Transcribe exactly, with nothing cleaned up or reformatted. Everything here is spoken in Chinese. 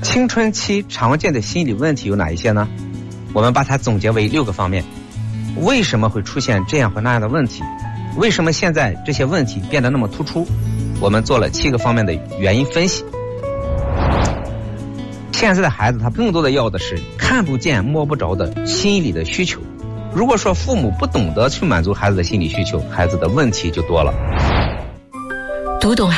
青春期常见的心理问题有哪一些呢？我们把它总结为六个方面。为什么会出现这样或那样的问题？为什么现在这些问题变得那么突出？我们做了七个方面的原因分析。现在的孩子他更多的要的是看不见摸不着的心理的需求。如果说父母不懂得去满足孩子的心理需求，孩子的问题就多了。 读懂